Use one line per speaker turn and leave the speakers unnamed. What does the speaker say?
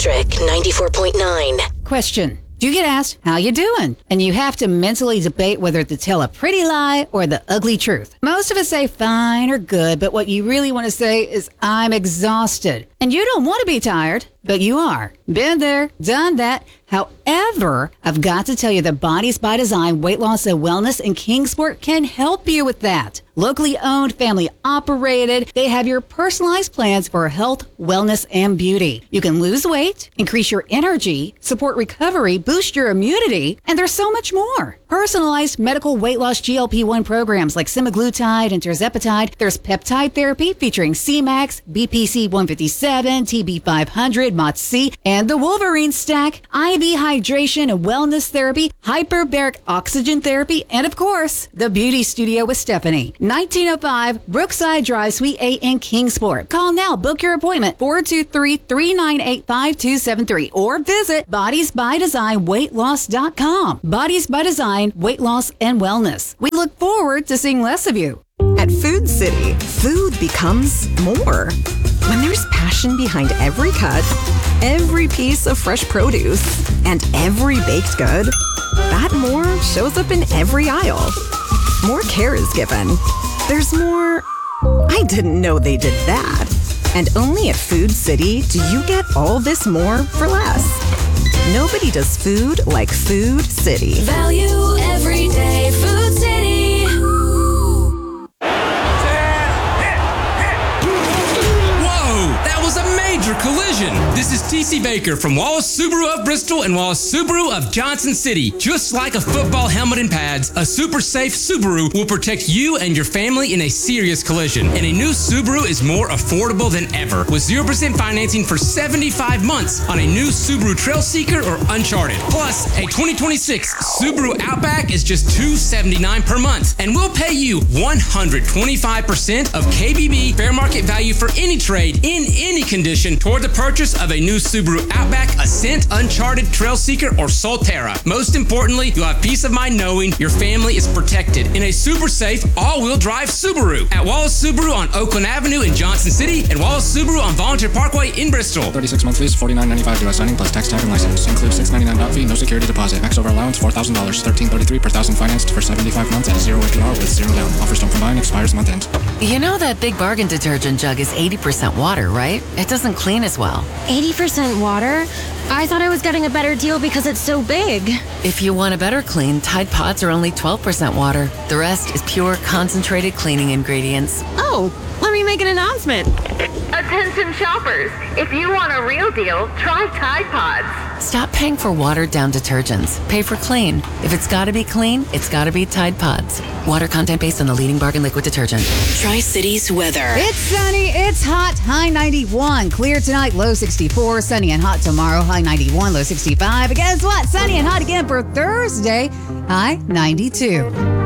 Electric 94.9.
Question. Do you get asked, how you doing? And you have to mentally debate whether to tell a pretty lie or the ugly truth. Most of us say fine or good, but what you really want to say is, I'm exhausted. And you don't want to be tired, but you are. Been there, done that. However, I've got to tell you that Bodies by Design Weight Loss and Wellness in Kingsport can help you with that. Locally owned, family operated, they have your personalized plans for health, wellness, and beauty. You can lose weight, increase your energy, support recovery, boost your immunity, and there's so much more. Personalized medical weight loss GLP-1 programs like semaglutide and tirzepatide. There's peptide therapy featuring C-Max, BPC 157, TB500, MOTS-C, and the Wolverine Stack, IV hydration and wellness therapy, hyperbaric oxygen therapy, and of course, the Beauty Studio with Stephanie. 1905 Brookside Drive, Suite 8 in Kingsport. Call now. Book your appointment. 423-398-5273 or visit bodiesbydesignweightloss.com. Bodies by Design Weight Loss and Wellness. We look forward to seeing less of you.
At Food City, food becomes more. When there's passion behind every cut, every piece of fresh produce, and every baked good, that more shows up in every aisle. More care is given. There's more, I didn't know they did that. And only at Food City do you get all this more for less. Nobody does food like Food City.
Value every day, Food City.
That was a major collision. This is TC Baker from Wallace Subaru of Bristol and Wallace Subaru of Johnson City. Just like a football helmet and pads, a super safe Subaru will protect you and your family in a serious collision. And a new Subaru is more affordable than ever with 0% financing for 75 months on a new Subaru Trailseeker or Uncharted. Plus, a 2026 Subaru Outback is just $279 per month. And we'll pay you 125% of KBB fair market value for any trade in any condition toward the purchase of a new Subaru Outback, Ascent, Uncharted, Trailseeker, or Solterra. Most importantly, you'll have peace of mind knowing your family is protected in a super safe all-wheel drive Subaru. At Wallace Subaru on Oakland Avenue in Johnson City and Wallace Subaru on Volunteer Parkway in Bristol.
36-month lease, $49.95 US signing plus tax, tag, and license. Includes $6.99 down fee, no security deposit. Max over allowance $4,000, $13.33 per thousand financed for 75 months at 0 APR with 0 down. Offers don't combine, expires month end.
You know that Big Bargain detergent jug is 80% water, right? It doesn't clean as well.
80% water? I thought I was getting a better deal because it's so big.
If you want a better clean, Tide Pods are only 12% water. The rest is pure, concentrated cleaning ingredients.
Oh, let me make an announcement.
Attention shoppers, if you want a real deal, try Tide Pods.
Stop paying for watered-down detergents. Pay for clean. If it's gotta be clean, it's gotta be Tide Pods. Water content based on the leading bargain liquid detergent.
Tri-Cities weather.
It's sunny, it's hot, high 91. Clear tonight, low 64. Sunny and hot tomorrow, high 91, low 65. But guess what? Sunny and hot again for Thursday, high 92.